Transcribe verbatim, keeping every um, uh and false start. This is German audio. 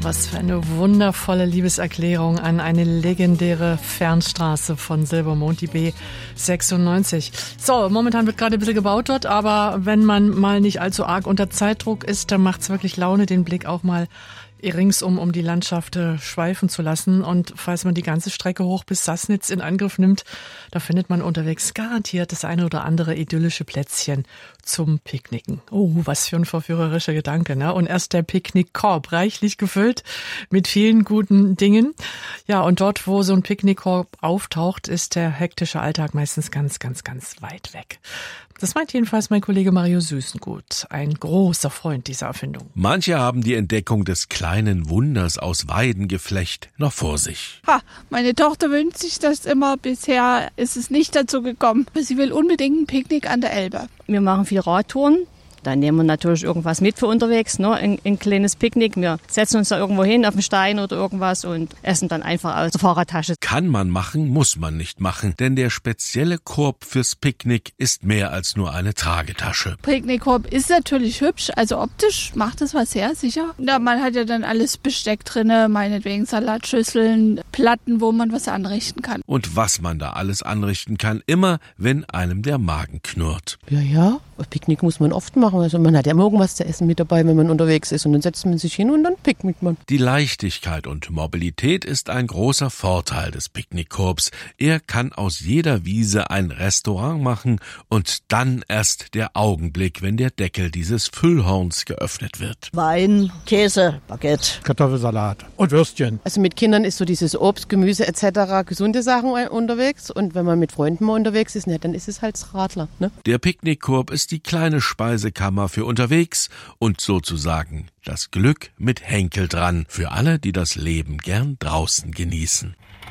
Was für eine wundervolle Liebeserklärung an eine legendäre Fernstraße von Silbermond, die B sechsundneunzig. So, momentan wird gerade ein bisschen gebaut dort, aber wenn man mal nicht allzu arg unter Zeitdruck ist, dann macht's wirklich Laune, den Blick auch mal ringsum um die Landschaft äh, schweifen zu lassen. Und falls man die ganze Strecke hoch bis Sassnitz in Angriff nimmt, da findet man unterwegs garantiert das eine oder andere idyllische Plätzchen zum Picknicken. Oh, was für ein verführerischer Gedanke, ne? Und erst der Picknickkorb, reichlich gefüllt mit vielen guten Dingen. Ja, und dort, wo so ein Picknickkorb auftaucht, ist der hektische Alltag meistens ganz, ganz, ganz weit weg. Das meint jedenfalls mein Kollege Mario Süßengut, ein großer Freund dieser Erfindung. Manche haben die Entdeckung des kleinen Wunders aus Weidengeflecht noch vor sich. Ha, meine Tochter wünscht sich das immer. Bisher ist es nicht dazu gekommen. Sie will unbedingt ein Picknick an der Elbe. Wir machen viel Radtouren. Dann nehmen wir natürlich irgendwas mit für unterwegs, ne? Ein, ein kleines Picknick. Wir setzen uns da irgendwo hin auf den Stein oder irgendwas und essen dann einfach aus der Fahrradtasche. Kann man machen, muss man nicht machen, denn der spezielle Korb fürs Picknick ist mehr als nur eine Tragetasche. Picknickkorb ist natürlich hübsch, also optisch macht es was her, sicher. Ja, man hat ja dann alles Besteck drinne, meinetwegen Salatschüsseln, Platten, wo man was anrichten kann. Und was man da alles anrichten kann, immer wenn einem der Magen knurrt. Ja, ja, Picknick muss man oft machen. Also man hat ja immer irgendwas zu essen mit dabei, wenn man unterwegs ist. Und dann setzt man sich hin und dann picknickt man. Die Leichtigkeit und Mobilität ist ein großer Vorteil des Picknickkorbs. Er kann aus jeder Wiese ein Restaurant machen und dann erst der Augenblick, wenn der Deckel dieses Füllhorns geöffnet wird. Wein, Käse, Baguette, Kartoffelsalat und Würstchen. Also mit Kindern ist so dieses Obst, Gemüse et cetera gesunde Sachen unterwegs. Und wenn man mit Freunden mal unterwegs ist, ne, dann ist es halt das Radler. Ne? Der Picknickkorb ist die kleine Speisekammer für unterwegs und sozusagen das Glück mit Henkel dran für alle, die das Leben gern draußen genießen.